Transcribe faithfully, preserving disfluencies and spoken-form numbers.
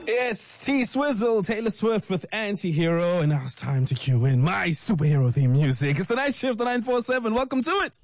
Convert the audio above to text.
Yes, T-Swizzle, Taylor Swift with Anti-Hero, and now it's time to cue in my superhero theme music. It's the Night Shift, the nine four seven. Welcome to it.